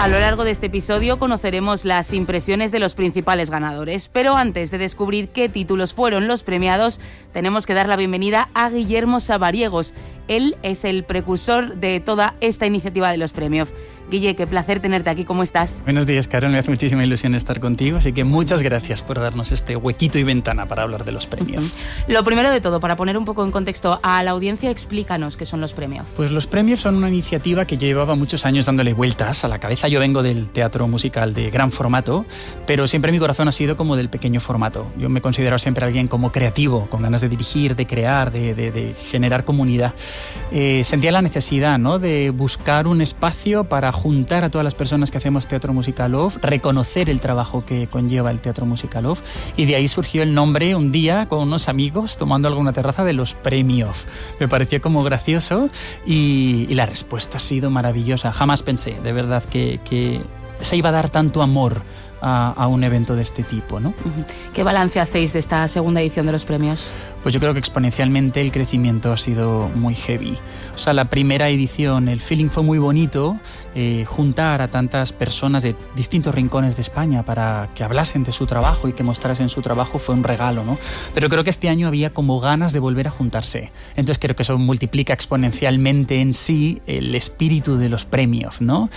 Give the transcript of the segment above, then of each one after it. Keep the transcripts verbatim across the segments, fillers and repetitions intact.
A lo largo de este episodio conoceremos las impresiones de los principales ganadores, pero antes de descubrir qué títulos fueron los premiados, tenemos que dar la bienvenida a Guillermo Sabariegos. Él es el precursor de toda esta iniciativa de los premios. Guille, qué placer tenerte aquí, ¿cómo estás? Buenos días, Carol, me hace muchísima ilusión estar contigo, así que muchas gracias por darnos este huequito y ventana para hablar de los premios. Uh-huh. Lo primero de todo, para poner un poco en contexto a la audiencia, explícanos qué son los premios. Pues los premios son una iniciativa que yo llevaba muchos años dándole vueltas a la cabeza. Yo vengo del teatro musical de gran formato, pero siempre mi corazón ha sido como del pequeño formato. Yo me considero siempre alguien como creativo, con ganas de dirigir, de crear, de, de, de generar comunidad. Eh, sentía la necesidad, ¿no?, de buscar un espacio para juntar a todas las personas que hacemos teatro musical off, reconocer el trabajo que conlleva el teatro musical off, y de ahí surgió el nombre un día con unos amigos tomando alguna terraza de los premios. Me pareció como gracioso y, y la respuesta ha sido maravillosa. Jamás pensé, de verdad, que, que se iba a dar tanto amor A, a un evento de este tipo, ¿no? ¿Qué balance hacéis de esta segunda edición de los premios? Pues yo creo que exponencialmente el crecimiento ha sido muy heavy. O sea, la primera edición, el feeling fue muy bonito, eh, juntar a tantas personas de distintos rincones de España para que hablasen de su trabajo y que mostrasen su trabajo fue un regalo, ¿no? Pero creo que este año había como ganas de volver a juntarse. Entonces creo que eso multiplica exponencialmente en sí el espíritu de los premios, ¿no?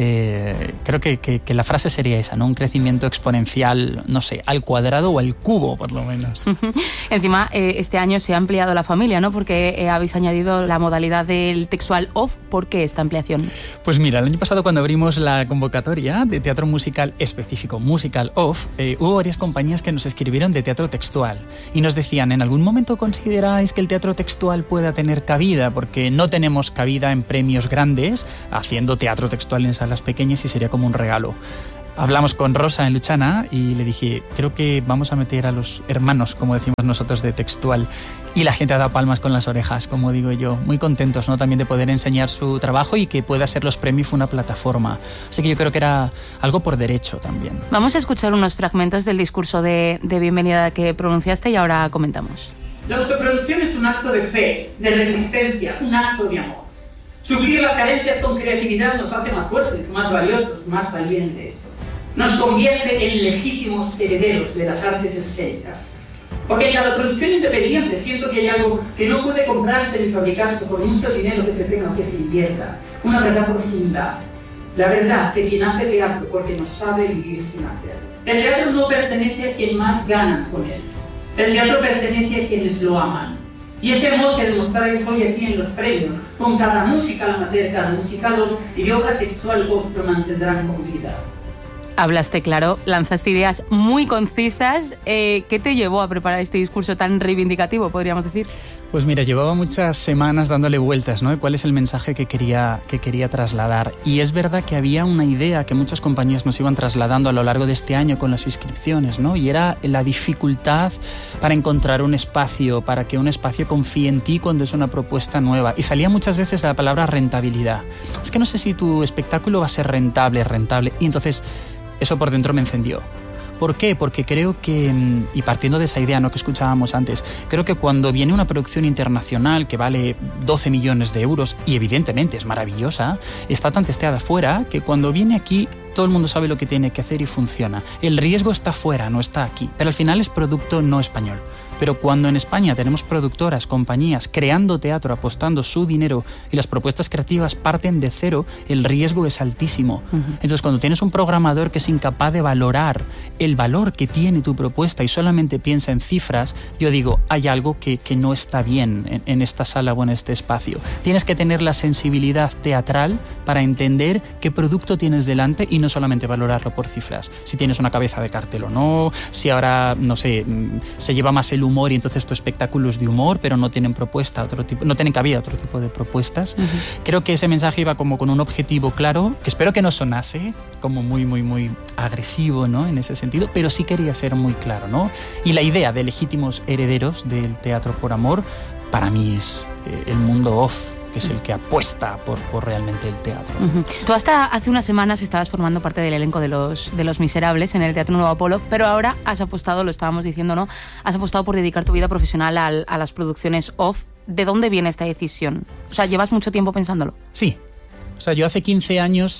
Eh, creo que, que, que la frase sería esa, ¿no? Un crecimiento exponencial, no sé, al cuadrado o al cubo, por lo menos. Encima, eh, este año se ha ampliado la familia, ¿no? Porque eh, habéis añadido la modalidad del textual off. ¿Por qué esta ampliación? Pues mira, el año pasado cuando abrimos la convocatoria de teatro musical específico, musical off, eh, hubo varias compañías que nos escribieron de teatro textual y nos decían, ¿en algún momento consideráis que el teatro textual pueda tener cabida? Porque no tenemos cabida en premios grandes haciendo teatro textual en salas pequeñas y sería como un regalo. Hablamos con Rosa en Luchana y le dije, creo que vamos a meter a los hermanos, como decimos nosotros, de textual. Y la gente ha dado palmas con las orejas, como digo yo. Muy contentos, ¿no?, también de poder enseñar su trabajo y que pueda ser los premios una plataforma. Así que yo creo que era algo por derecho también. Vamos a escuchar unos fragmentos del discurso de, de bienvenida que pronunciaste y ahora comentamos. La autoproducción es un acto de fe, de resistencia, un acto de amor. Suplir las carencias con creatividad nos hace más fuertes, más valiosos, más valientes. Nos convierte en legítimos herederos de las artes escénicas. Porque en la producción independiente siento que hay algo que no puede comprarse ni fabricarse por mucho dinero que se tenga o que se invierta. Una verdad profunda. La verdad de quien hace teatro porque no sabe vivir sin hacer. El teatro no pertenece a quien más gana con él. El teatro pertenece a quienes lo aman. Y ese amor que demostráis hoy aquí en los premios, con cada música amateur, cada musical off y obra textual off, lo mantendrán con vida. Hablaste claro, lanzaste ideas muy concisas. Eh, ¿Qué te llevó a preparar este discurso tan reivindicativo, podríamos decir? Pues mira, llevaba muchas semanas dándole vueltas, ¿no?, de cuál es el mensaje que quería, que quería trasladar. Y es verdad que había una idea que muchas compañías nos iban trasladando a lo largo de este año con las inscripciones, ¿no? Y era la dificultad para encontrar un espacio, para que un espacio confíe en ti cuando es una propuesta nueva. Y salía muchas veces la palabra rentabilidad. Es que no sé si tu espectáculo va a ser rentable, rentable. Y entonces eso por dentro me encendió. ¿Por qué? Porque creo que, y partiendo de esa idea, ¿no?, que escuchábamos antes, creo que cuando viene una producción internacional que vale doce millones de euros, y evidentemente es maravillosa, está tan testeada fuera que cuando viene aquí todo el mundo sabe lo que tiene que hacer y funciona. El riesgo está fuera, no está aquí, pero al final es producto no español. Pero cuando en España tenemos productoras, compañías, creando teatro, apostando su dinero y las propuestas creativas parten de cero, el riesgo es altísimo. Uh-huh. Entonces, cuando tienes un programador que es incapaz de valorar el valor que tiene tu propuesta y solamente piensa en cifras, yo digo, hay algo que, que no está bien en, en esta sala o en este espacio. Tienes que tener la sensibilidad teatral para entender qué producto tienes delante y no solamente valorarlo por cifras. Si tienes una cabeza de cartel o no, si ahora, no sé, se lleva más el humor y entonces tu espectáculo es de humor, pero no tienen propuesta, otro tipo, no tienen cabida otro tipo de propuestas. Uh-huh. Creo que ese mensaje iba como con un objetivo claro, que espero que no sonase como muy, muy, muy agresivo, ¿no?, en ese sentido, pero sí quería ser muy claro, ¿no? Y la idea de legítimos herederos del teatro por amor, para mí es eh, el mundo off, que es el que apuesta por, por realmente el teatro. Uh-huh. Tú hasta hace unas semanas estabas formando parte del elenco de los, de los Miserables en el Teatro Nuevo Apolo, pero ahora has apostado, lo estábamos diciendo, ¿no? Has apostado por dedicar tu vida profesional a, a las producciones off. ¿De dónde viene esta decisión? O sea, ¿llevas mucho tiempo pensándolo? Sí. O sea, yo hace quince años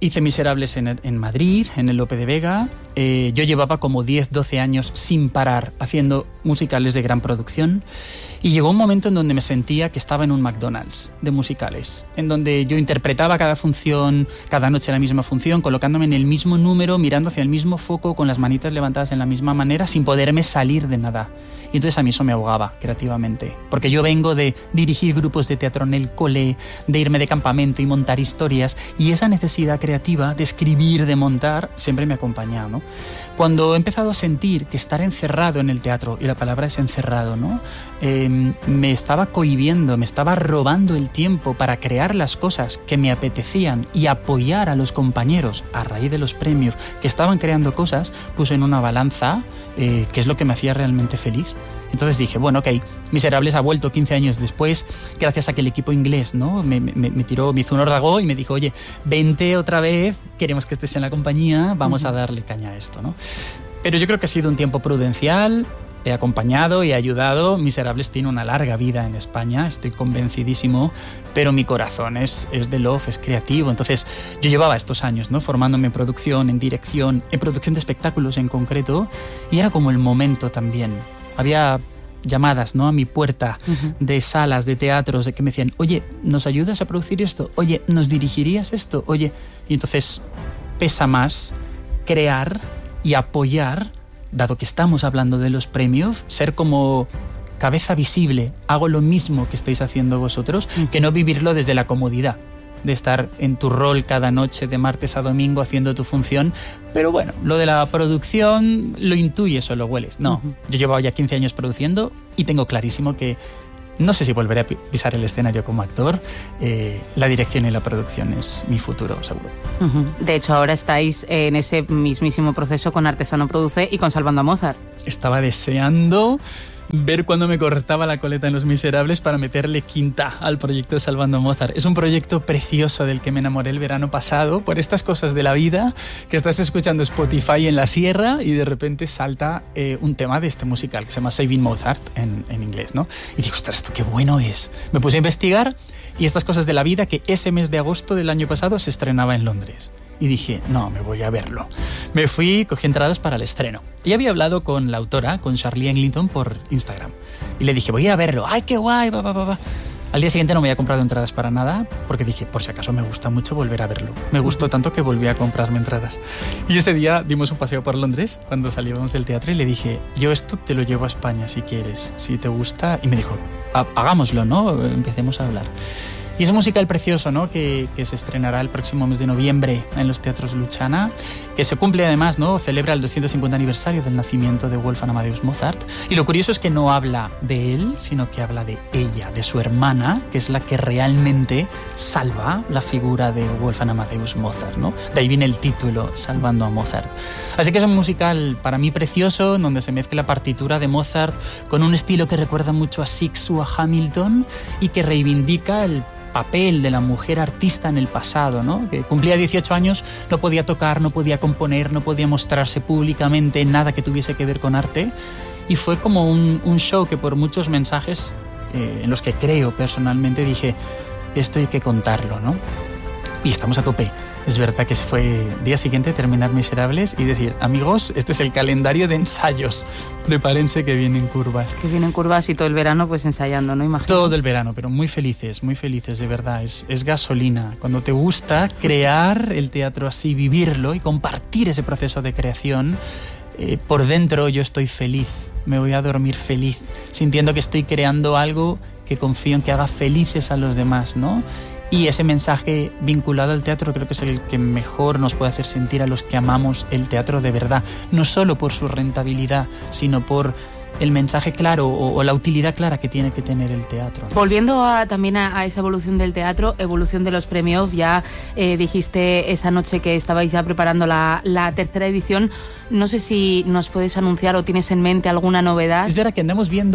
Hice Miserables en, en Madrid, en el Lope de Vega. Eh, yo llevaba como diez, doce años sin parar haciendo musicales de gran producción y llegó un momento en donde me sentía que estaba en un McDonald's de musicales, en donde yo interpretaba cada función, cada noche la misma función, colocándome en el mismo número, mirando hacia el mismo foco, con las manitas levantadas en la misma manera, sin poderme salir de nada. Y entonces a mí eso me ahogaba creativamente, porque yo vengo de dirigir grupos de teatro en el cole, de irme de campamento y montar historias, y esa necesidad creativa de escribir, de montar, siempre me acompaña, ¿no? Cuando he empezado a sentir que estar encerrado en el teatro, y la palabra es encerrado, ¿no? Eh, me estaba cohibiendo, me estaba robando el tiempo para crear las cosas que me apetecían y apoyar a los compañeros a raíz de los premios que estaban creando cosas, puse en una balanza eh, qué es lo que me hacía realmente feliz. Entonces dije, bueno, ok, Miserables ha vuelto quince años después, gracias a que el equipo inglés, ¿no? me, me, me tiró, me hizo un órdago y me dijo, oye, vente otra vez, queremos que estés en la compañía, vamos uh-huh. a darle caña a esto, ¿no? Pero yo creo que ha sido un tiempo prudencial, he acompañado y he ayudado. Miserables tiene una larga vida en España, estoy convencidísimo, pero mi corazón es, es de love, es creativo. Entonces yo llevaba estos años, ¿no? formándome en producción, en dirección, en producción de espectáculos en concreto, y era como el momento también. Había llamadas, ¿no? a mi puerta uh-huh. de salas, de teatros, de que me decían, oye, ¿nos ayudas a producir esto? Oye, ¿nos dirigirías esto? Oye, y entonces pesa más crear y apoyar, dado que estamos hablando de los premios, ser como cabeza visible, hago lo mismo que estáis haciendo vosotros, uh-huh. que no vivirlo desde la comodidad de estar en tu rol cada noche de martes a domingo haciendo tu función. Pero bueno, lo de la producción lo intuyes o lo hueles. No, uh-huh. yo llevo ya quince años produciendo y tengo clarísimo que no sé si volveré a pisar el escenario como actor. Eh, la dirección y la producción es mi futuro, seguro. Uh-huh. De hecho, ahora estáis en ese mismísimo proceso con Artesano Produce y con Salvando a Mozart. Estaba deseando ver cuándo me cortaba la coleta en Los Miserables para meterle quinta al proyecto de Salvando a Mozart. Es un proyecto precioso del que me enamoré el verano pasado por estas cosas de la vida, que estás escuchando Spotify en la sierra y de repente salta eh, un tema de este musical que se llama Saving Mozart en, en inglés, ¿no? Y digo, ostras, esto qué bueno es. Me puse a investigar y estas cosas de la vida, que ese mes de agosto del año pasado se estrenaba en Londres. Y dije, no, me voy a verlo. Me fui, cogí entradas para el estreno. Y había hablado con la autora, con Charlie Eglinton, por Instagram. Y le dije, voy a verlo. ¡Ay, qué guay! Va, va, va, va. Al día siguiente no me había comprado entradas para nada, porque dije, por si acaso me gusta mucho volver a verlo. Me gustó tanto que volví a comprarme entradas. Y ese día dimos un paseo por Londres, cuando salíamos del teatro, y le dije, yo esto te lo llevo a España si quieres, si te gusta. Y me dijo, hagámoslo, ¿no? Empecemos a hablar. Y es un musical precioso, ¿no? que, que se estrenará el próximo mes de noviembre en los teatros Luchana, que se cumple además, ¿no? celebra el doscientos cincuenta aniversario del nacimiento de Wolfgang Amadeus Mozart. Y lo curioso es que no habla de él, sino que habla de ella, de su hermana, que es la que realmente salva la figura de Wolfgang Amadeus Mozart, ¿no? De ahí viene el título, Salvando a Mozart. Así que es un musical para mí precioso, en donde se mezcla la partitura de Mozart con un estilo que recuerda mucho a Six o a Hamilton y que reivindica el papel de la mujer artista en el pasado, ¿no? Que cumplía dieciocho años, no podía tocar, no podía componer, no podía mostrarse públicamente nada que tuviese que ver con arte, y fue como un, un show que por muchos mensajes eh, en los que creo personalmente dije, esto hay que contarlo, ¿no? Y estamos a tope. Es verdad que fue día siguiente terminar Miserables y decir, amigos, este es el calendario de ensayos. Prepárense que vienen curvas. Que vienen curvas y todo el verano pues ensayando, ¿no? Imagino. Todo el verano, pero muy felices, muy felices, de verdad. Es, es gasolina. Cuando te gusta crear el teatro así, vivirlo y compartir ese proceso de creación, eh, por dentro yo estoy feliz. Me voy a dormir feliz, sintiendo que estoy creando algo que confío en que haga felices a los demás, ¿no? Y ese mensaje vinculado al teatro creo que es el que mejor nos puede hacer sentir a los que amamos el teatro de verdad. No solo por su rentabilidad, sino por el mensaje claro o, o la utilidad clara que tiene que tener el teatro, ¿no? Volviendo a, también a, a esa evolución del teatro, evolución de los premios, ya eh, dijiste esa noche que estabais ya preparando la, la tercera edición. No sé si nos puedes anunciar o tienes en mente alguna novedad. Es verdad que andamos viendo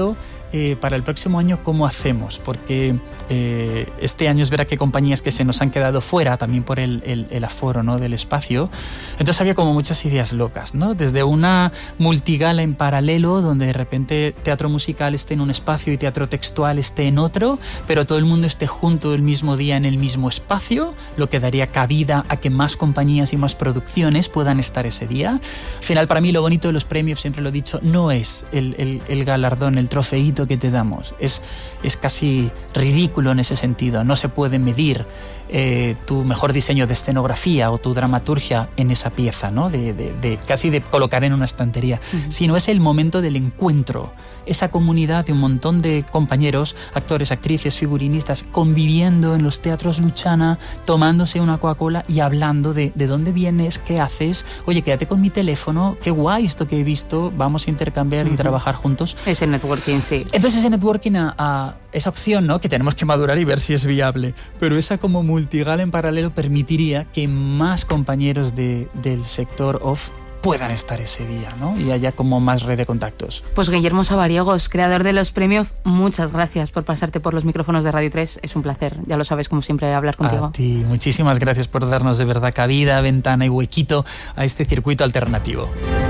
eh, para el próximo año, ¿cómo hacemos? Porque eh, este año es verdad que hay compañías que se nos han quedado fuera, también por el, el, el aforo, ¿no?, del espacio. Entonces había como muchas ideas locas, ¿no? Desde una multigala en paralelo, donde de repente teatro musical esté en un espacio y teatro textual esté en otro, pero todo el mundo esté junto el mismo día en el mismo espacio, lo que daría cabida a que más compañías y más producciones puedan estar ese día. Al final, para mí, lo bonito de los premios, siempre lo he dicho, no es el, el, el galardón, el trofeíto que te damos. Es, es casi ridículo en ese sentido. No se puede medir eh, tu mejor diseño de escenografía o tu dramaturgia en esa pieza, ¿no? De, de, de casi de colocar en una estantería, uh-huh. sino es el momento del encuentro. Esa comunidad de un montón de compañeros, actores, actrices, figurinistas, conviviendo en los teatros Luchana, tomándose una Coca-Cola y hablando de, de dónde vienes, qué haces, oye, quédate con mi teléfono, qué guay esto que he visto, vamos a intercambiar uh-huh. y trabajar juntos. Ese networking, sí. Entonces ese networking, a, a esa opción, ¿no?, que tenemos que madurar y ver si es viable, pero esa como multigala en paralelo permitiría que más compañeros de, del sector off puedan estar ese día, ¿no? Y haya como más red de contactos. Pues Guillermo Sabariegos, creador de los premios, muchas gracias por pasarte por los micrófonos de Radio tres. Es un placer, ya lo sabes, como siempre, hablar contigo. A ti, muchísimas gracias por darnos de verdad cabida, ventana y huequito a este circuito alternativo.